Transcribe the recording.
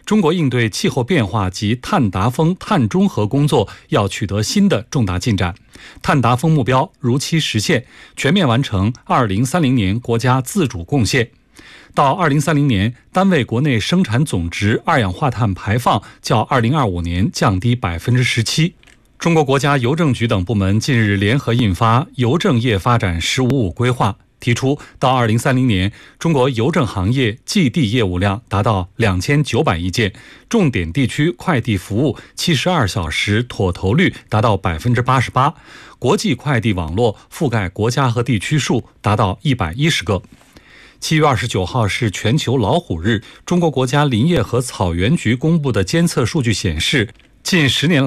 中国应对气候变化及碳达峰、碳中和工作要取得新的重大进展。碳达峰目标如期实现，全面完成2030年国家自主贡献。到2030年，单位国内生产总值二氧化碳排放较2025年降低17%。中国国家邮政局等部门近日联合印发《邮政业发展“十五五”规划》，提出到2030年，中国邮政行业寄递业务量达到2900亿件，重点地区快递服务72小时妥投率达到88%，国际快递网络覆盖国家和地区数达到110个。7月29号是全球老虎日，中国国家林业和草原局公布的监测数据显示，近10年